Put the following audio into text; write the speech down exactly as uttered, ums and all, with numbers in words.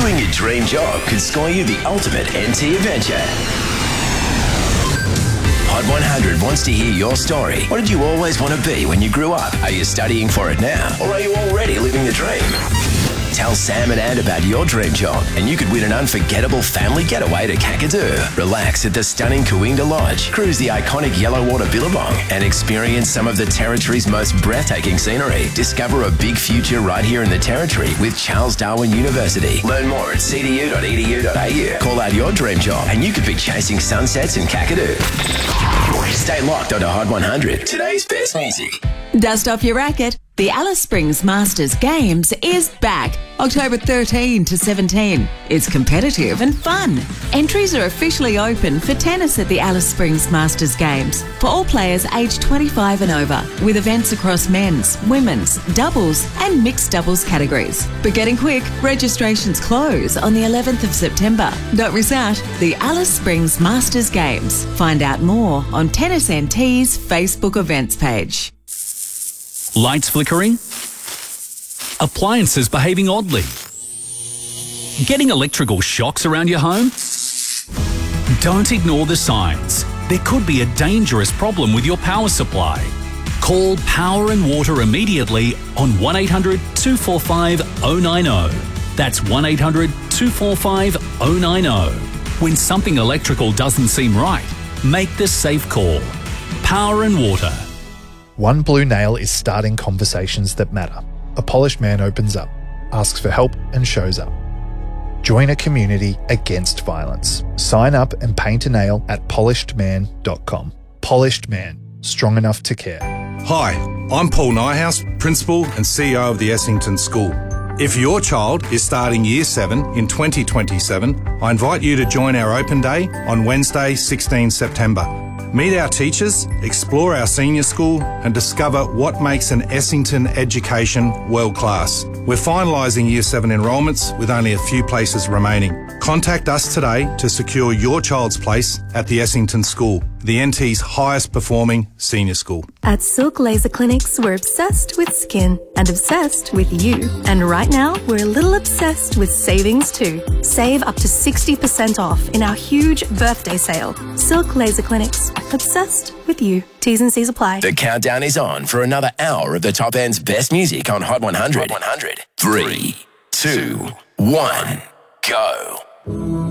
Doing your dream job could score you the ultimate N T adventure. Hot one hundred wants to hear your story. What did you always want to be when you grew up? Are you studying for it now? Or are you already living the dream? Tell Sam and Ann about your dream job and you could win an unforgettable family getaway to Kakadu. Relax at the stunning Coonda Lodge, cruise the iconic Yellowwater Billabong and experience some of the Territory's most breathtaking scenery. Discover a big future right here in the Territory with Charles Darwin University. Learn more at c d u dot e d u dot a u. Call out your dream job and you could be chasing sunsets in Kakadu. Stay locked onto Hot one hundred, today's best music. Dust off your racket. The Alice Springs Masters Games is back, October thirteenth to seventeenth. It's competitive and fun. Entries are officially open for tennis at the Alice Springs Masters Games for all players aged twenty-five and over, with events across men's, women's, doubles and mixed doubles categories. But getting quick, registrations close on the eleventh of September. Don't miss out. The Alice Springs Masters Games. Find out more on Tennis N T's Facebook events page. Lights flickering? Appliances behaving oddly? Getting electrical shocks around your home? Don't ignore the signs. There could be a dangerous problem with your power supply. Call Power and Water immediately on one eight hundred two four five oh nine oh. That's one eight hundred two four five oh nine oh. When something electrical doesn't seem right, make the safe call. Power and Water. One Blue Nail is starting conversations that matter. A polished man opens up, asks for help and shows up. Join a community against violence. Sign up and paint a nail at polished man dot com. Polished Man, strong enough to care. Hi, I'm Paul Nyhouse, Principal and C E O of the Essington School. If your child is starting Year seven in twenty twenty-seven, I invite you to join our Open Day on Wednesday, sixteenth September. Meet our teachers, explore our senior school and discover what makes an Essington education world-class. We're finalising Year seven enrolments with only a few places remaining. Contact us today to secure your child's place at the Essington School, the N T's highest performing senior school. At Silk Laser Clinics, we're obsessed with skin and obsessed with you. And right now, we're a little obsessed with savings too. Save up to sixty percent off in our huge birthday sale. Silk Laser Clinics, obsessed with you. T's and C's apply. The countdown is on for another hour of the top end's best music on Hot one hundred. Hot one hundred. Three, two, one, go.